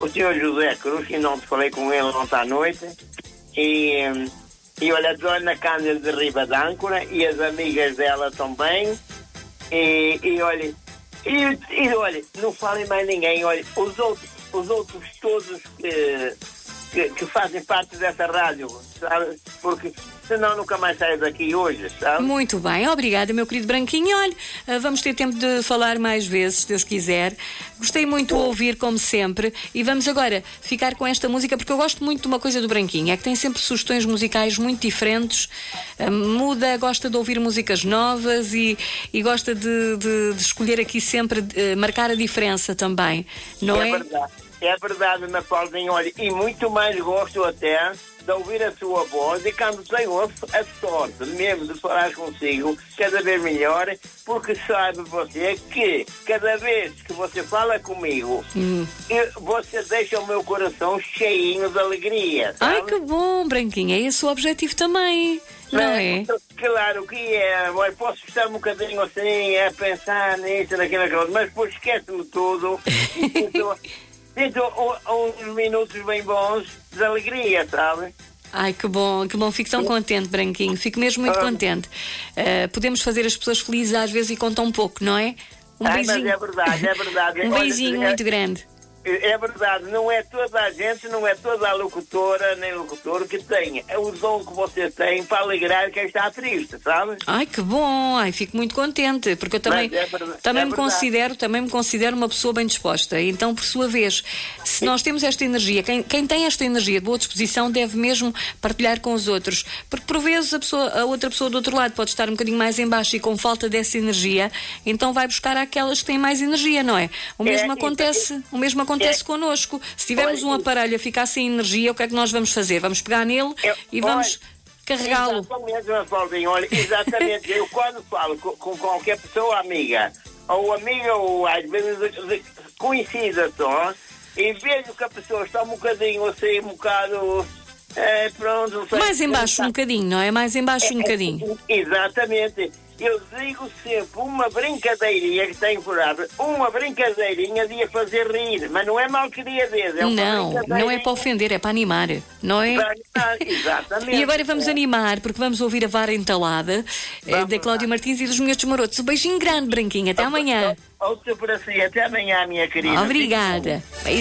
o senhor José Cruz, que não te falei com ele ontem à noite, e olha, a Dona Cândida de Riba d'Âncora e as amigas dela também, e olha, não falem mais ninguém, olha, os outros todos que fazem parte dessa rádio, sabe? Porque senão nunca mais saio daqui hoje, sabe? Muito bem, obrigada, meu querido Branquinho. Olha, vamos ter tempo de falar mais vezes, se Deus quiser. Gostei muito de ouvir, como sempre, e vamos agora ficar com esta música, porque eu gosto muito de uma coisa do Branquinho, é que tem sempre sugestões musicais muito diferentes, gosta de ouvir músicas novas e gosta de escolher aqui sempre, marcar a diferença também, não é? É verdade, Ana Paulzinha, olha, e muito mais gosto até de ouvir a sua voz, e quando tenho a sorte mesmo de falar consigo, cada vez melhor, porque sabe você que cada vez que você fala comigo, você deixa o meu coração cheinho de alegria, sabe? Ai, que bom, Branquinho, é esse o objetivo também, não é? Claro que é, posso estar um bocadinho assim, a pensar nisso, naquilo, mas depois esquece-me tudo e sinto uns minutos bem bons de alegria, sabe? Ai, que bom, fico tão contente, Branquinho, fico mesmo muito contente. Podemos fazer as pessoas felizes às vezes e contam um pouco, não é? Beijinho. Mas é verdade. Um beijinho muito grande. É verdade, não é toda a gente, não é toda a locutora nem locutor que tem o dom que você tem para alegrar quem está triste, sabe? Ai, que bom, fico muito contente, porque eu também me considero uma pessoa bem disposta. Então, por sua vez, se nós temos esta energia, quem tem esta energia de boa disposição deve mesmo partilhar com os outros, porque por vezes a outra pessoa do outro lado pode estar um bocadinho mais em baixo e com falta dessa energia, então vai buscar aquelas que têm mais energia, não é? O mesmo acontece connosco. Se tivermos um aparelho a ficar sem energia, o que é que nós vamos fazer? Vamos pegar nele e vamos carregá-lo. Exatamente. Eu quando falo com qualquer pessoa amiga, ou às vezes conhecida só, e vejo que a pessoa está um bocadinho assim, um bocado... pronto. Mais embaixo um bocadinho, não é? Mais embaixo um bocadinho. Exatamente. Eu digo sempre uma brincadeirinha que tem furado, uma brincadeirinha de a fazer rir, mas não é malqueria dele. Não é para ofender, é para animar, não é? Exatamente. E agora vamos animar, porque vamos ouvir a Vara Entalada, da Cláudia Martins e dos Minhotos Marotos. Um beijinho grande, Branquinho, até amanhã. Outro para si, até amanhã, minha querida. Obrigada.